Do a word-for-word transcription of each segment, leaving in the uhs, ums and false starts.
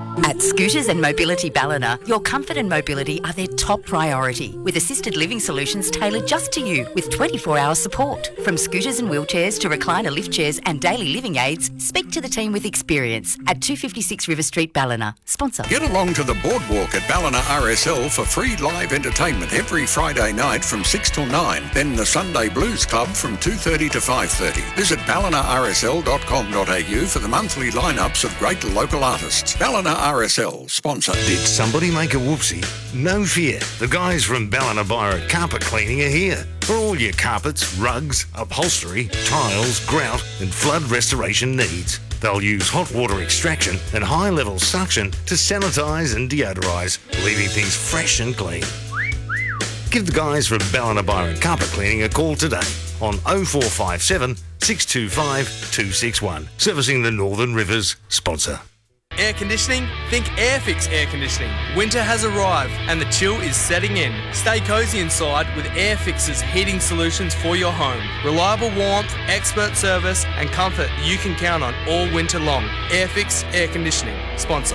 At Scooters and Mobility Ballina, your comfort and mobility are their top priority, with assisted living solutions tailored just to you with twenty-four hour support. From scooters and wheelchairs to recliner lift chairs and daily living aids, speak to the team with experience at two fifty-six River Street, Ballina. Sponsor. Get along to the boardwalk at Ballina R S L for free live entertainment every Friday night from six till nine. Then the Sunday Blues Club from two thirty to five thirty. Visit ballina r s l dot com dot a u for the monthly lineups of great local artists. Ballina R S L, sponsor. Did somebody make a whoopsie? No fear. The guys from Ballina Byron Carpet Cleaning are here. For all your carpets, rugs, upholstery, tiles, grout and flood restoration needs. They'll use hot water extraction and high-level suction to sanitise and deodorise, leaving things fresh and clean. Give the guys from Ballina Byron Carpet Cleaning a call today on oh four five seven, six two five, two six one. Servicing the Northern Rivers. Sponsor. Air conditioning? Think Airfix Air Conditioning. Winter has arrived and the chill is setting in. Stay cosy inside with Airfix's heating solutions for your home. Reliable warmth, expert service and comfort you can count on all winter long. Airfix Air Conditioning. Sponsor.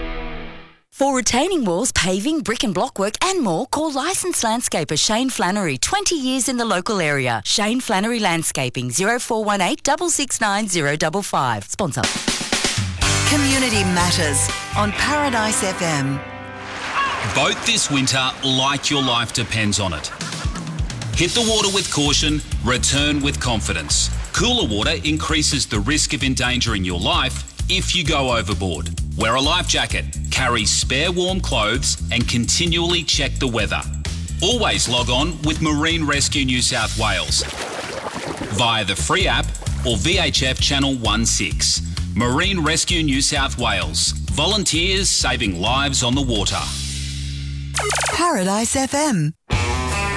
For retaining walls, paving, brick and block work and more, call licensed landscaper Shane Flannery, twenty years in the local area. Shane Flannery Landscaping, oh four one eight, six six nine, oh five five. Sponsor. Community Matters on Paradise F M. Boat this winter like your life depends on it. Hit the water with caution, return with confidence. Cooler water increases the risk of endangering your life if you go overboard. Wear a life jacket, carry spare warm clothes and continually check the weather. Always log on with Marine Rescue New South Wales via the free app or V H F Channel sixteen. Marine Rescue New South Wales. Volunteers saving lives on the water. Paradise F M.